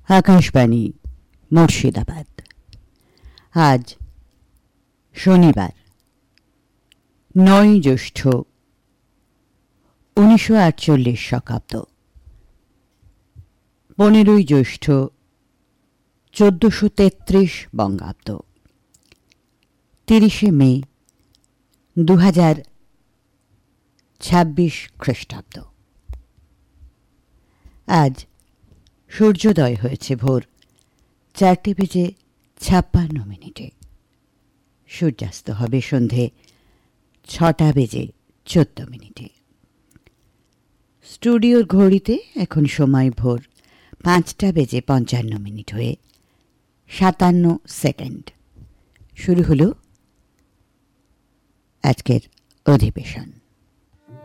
আকাশবাণী মুর্শিদাবাদ। আজ শনিবার 9 জ্যৈষ্ঠ 1948 শকাব্দ, 15 জ্যৈষ্ঠ 1433 বঙ্গাব্দ, 30 মে 2026 খ্রিস্টাব্দ। আজ সূর্যোদয় হয়েছে ভোর 4:56। সূর্যাস্ত হবে সন্ধে 6:14। স্টুডিওর ঘড়িতে এখন সময় ভোর 5:55 হয়ে 57 সেকেন্ড। শুরু হলো আজকের অধিবেশন।